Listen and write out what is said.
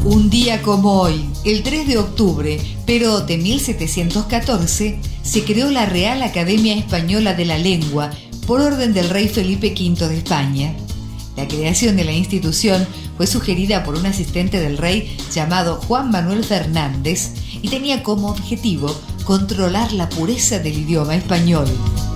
Un día como hoy, el 3 de octubre, pero de 1714, se creó la Real Academia Española de la Lengua por orden del rey Felipe V de España. La creación de la institución fue sugerida por un asistente del rey llamado Juan Manuel Fernández y tenía como objetivo controlar la pureza del idioma español.